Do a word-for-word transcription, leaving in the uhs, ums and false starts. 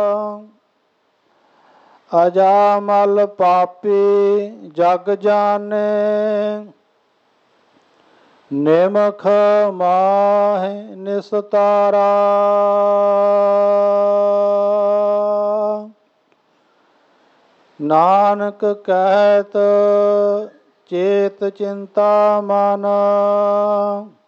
ਅਜਾਮਲ ਪਾਪੀ ਜਗ ਜਾਣੇ, ਨਿਮਖ ਮਾਹਿ ਨਿਸਤਾਰਾ। ਨਾਨਕ ਕਹਿਤ ਚੇਤ ਚਿੰਤਾ ਮਨ,